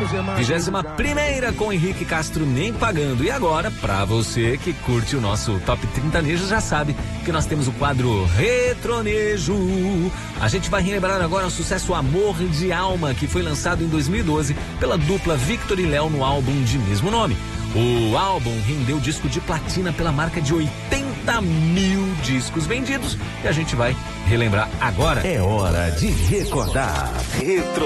21ª com Henrique Castro Nem Pagando. E agora, pra você que curte o nosso Top 30 Nejos, já sabe que nós temos o quadro Retronejo. A gente vai relembrar agora o sucesso Amor de Alma, que foi lançado em 2012 pela dupla Victor e Léo no álbum de mesmo nome. O álbum rendeu disco de platina pela marca de 80 mil discos vendidos e a gente vai relembrar agora. É hora de recordar.